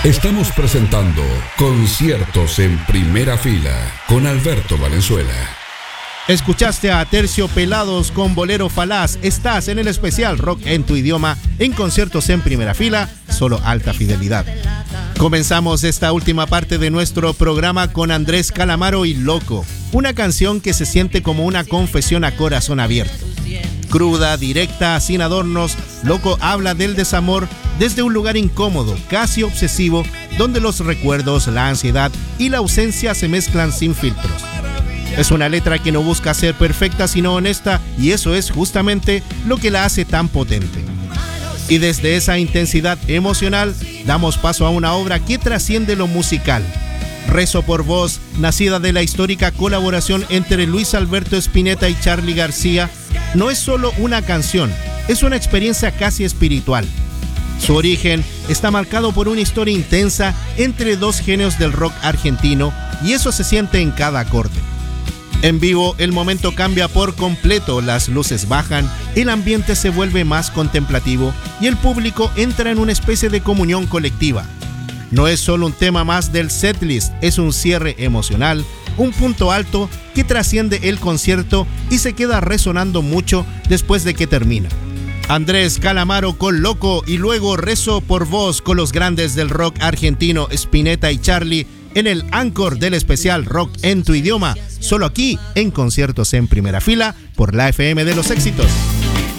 Estamos presentando Conciertos en Primera Fila con Alberto Valenzuela. Escuchaste a Terciopelados con Bolero Falaz. Estás en el especial Rock en tu idioma en Conciertos en Primera Fila, solo alta fidelidad. Comenzamos esta última parte de nuestro programa con Andrés Calamaro y Loco, una canción que se siente como una confesión a corazón abierto. Cruda, directa, sin adornos, Loco habla del desamor desde un lugar incómodo, casi obsesivo, donde los recuerdos, la ansiedad y la ausencia se mezclan sin filtros. Es una letra que no busca ser perfecta sino honesta, y eso es justamente lo que la hace tan potente. Y desde esa intensidad emocional damos paso a una obra que trasciende lo musical. Rezo por Vos, nacida de la histórica colaboración entre Luis Alberto Spinetta y Charly García, no es solo una canción, es una experiencia casi espiritual. Su origen está marcado por una historia intensa entre dos genios del rock argentino, y eso se siente en cada acorde. En vivo, el momento cambia por completo, las luces bajan, el ambiente se vuelve más contemplativo y el público entra en una especie de comunión colectiva. No es solo un tema más del setlist, es un cierre emocional, un punto alto que trasciende el concierto y se queda resonando mucho después de que termina. Andrés Calamaro con Loco y luego Rezo por Vos con los grandes del rock argentino Spinetta y Charly en el Anchor del especial Rock en tu idioma, solo aquí en Conciertos en Primera Fila por la FM de los Éxitos.